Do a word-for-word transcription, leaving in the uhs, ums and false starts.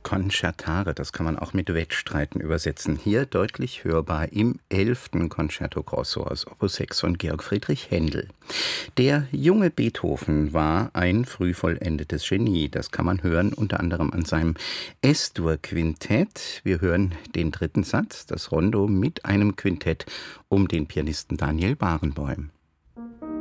Concertare, das kann man auch mit Wettstreiten übersetzen. Hier deutlich hörbar im elften Concerto Grosso aus Opus sechs von Georg Friedrich Händel. Der junge Beethoven war ein früh vollendetes Genie. Das kann man hören unter anderem an seinem Es-Dur-Quintett. Wir hören den dritten Satz, das Rondo mit einem Quintett um den Pianisten Daniel Barenboim.